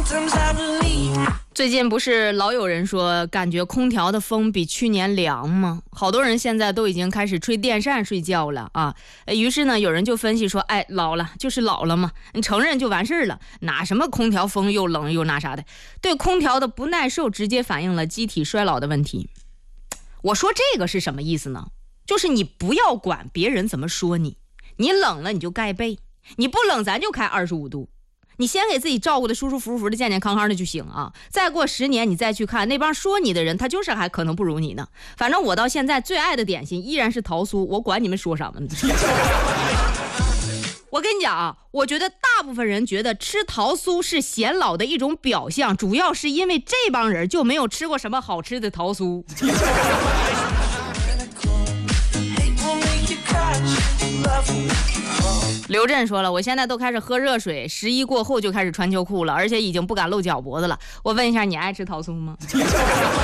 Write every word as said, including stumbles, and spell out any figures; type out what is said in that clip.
最近不是老有人说感觉空调的风比去年凉吗？好多人现在都已经开始吹电扇睡觉了啊。于是呢，有人就分析说，哎，老了就是老了嘛，你承认就完事儿了，哪什么空调风又冷又那啥的。对空调的不耐受直接反映了机体衰老的问题。我说这个是什么意思呢？就是你不要管别人怎么说你，你冷了你就盖被，你不冷咱就开二十五度。你先给自己照顾的舒舒服服的健健康康的就行啊，再过十年你再去看那帮说你的人，他就是还可能不如你呢。反正我到现在最爱的点心依然是桃酥，我管你们说什么呢。我跟你讲啊，我觉得大部分人觉得吃桃酥是显老的一种表象，主要是因为这帮人就没有吃过什么好吃的桃酥。刘震说了，我现在都开始喝热水，十一过后就开始穿秋裤了，而且已经不敢露脚脖子了。我问一下，你爱吃桃酥吗？